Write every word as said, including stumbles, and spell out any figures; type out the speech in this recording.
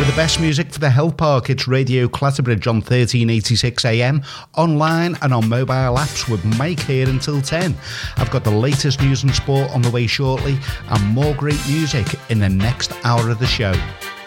With the best music for the Health Park, it's Radio Clatterbridge on thirteen eighty-six A M, online and on mobile apps with Mike here until ten. I've got the latest news and sport on the way shortly and more great music in the next hour of the show.